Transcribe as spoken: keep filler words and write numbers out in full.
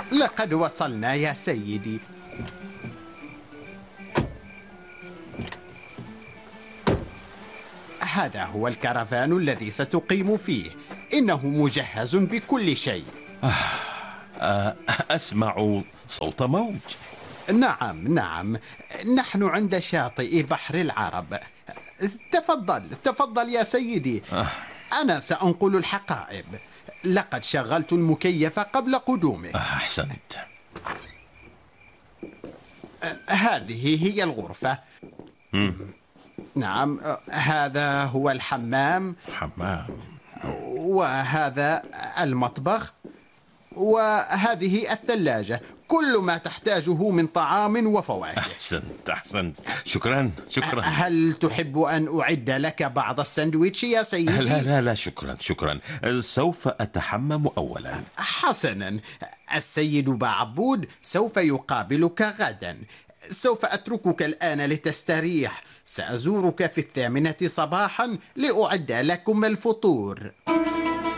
لقد وصلنا يا سيدي. هذا هو الكرفان الذي ستقيم فيه، إنه مجهز بكل شيء. أسمع صوت موج. نعم نعم، نحن عند شاطئ بحر العرب. تفضل تفضل يا سيدي، أنا سأنقل الحقائب. لقد شغلت المكيف قبل قدومك. أحسنت. هذه هي الغرفة. مم. نعم، هذا هو الحمام. حمام. وهذا المطبخ، وهذه الثلاجة. كل ما تحتاجه من طعام وفواكه. أحسنت أحسنت، شكرا شكرا. هل تحب أن أعد لك بعض الساندويتش يا سيدي؟ لا لا لا، شكرا شكرا، سوف أتحمم أولا. حسنا، السيد بعبود سوف يقابلك غدا. سوف أتركك الآن لتستريح. سأزورك في الثامنة صباحا لأعد لكم الفطور.